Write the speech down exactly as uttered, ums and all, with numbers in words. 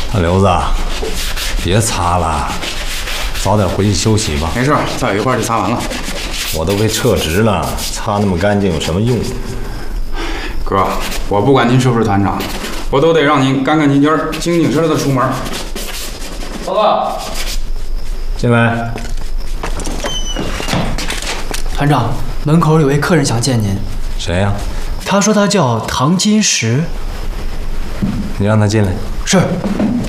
大刘子，别擦了，早点回去休息吧。 没事，再有一会儿就擦完了。 我都被撤职了，擦那么干净有什么用？ 哥，我不管您是不是团长，我都得让您干干净净、精精神神的出门。报告。 进来。 团长，门口有位客人想见您。 谁呀？ 他说他叫唐金石。 你让他进来。 是。